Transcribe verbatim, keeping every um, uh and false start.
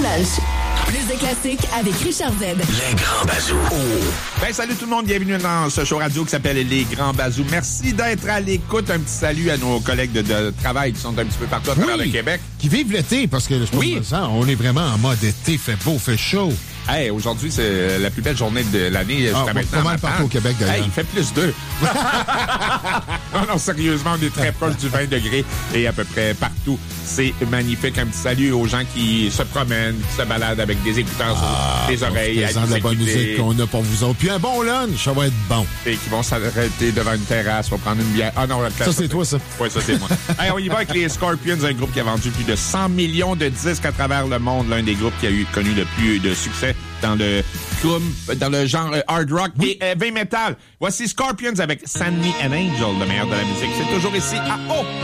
lunch. Plus de classiques avec Richard Z. Les Grands Bazous. Oh. Ben, salut tout le monde, bienvenue dans ce show radio qui s'appelle Les Grands Bazous. Merci d'être à l'écoute. Un petit salut à nos collègues de, de travail qui sont un petit peu partout à travers oui, le Québec. Qui vivent l'été, parce que je oui. pense on est vraiment en mode été, fait beau, fait chaud. Hey, aujourd'hui, c'est la plus belle journée de l'année jusqu'à ah, maintenant. Pas mal partout au Québec, d'ailleurs. Hey, il fait plus deux. non, non, sérieusement, on est très proche du vingt degrés et à peu près partout. C'est magnifique. Un petit salut aux gens qui se promènent, qui se baladent avec des écouteurs ah, sur les oreilles. Présent de la bonne musique qu'on a pour vous autres. Puis un bon lunch, ça va être bon. Et qui vont s'arrêter devant une terrasse pour prendre une bière. Ah non, la ça, c'est, c'est toi, ça. Oui, ça, c'est moi. Hey, on y va avec les Scorpions, un groupe qui a vendu plus de cent millions de disques à travers le monde. L'un des groupes qui a eu connu le plus de succès dans le dans le genre euh, hard rock oui. et heavy metal. Voici Scorpions avec Send Me an Angel, le meilleur de la musique. C'est toujours ici à O.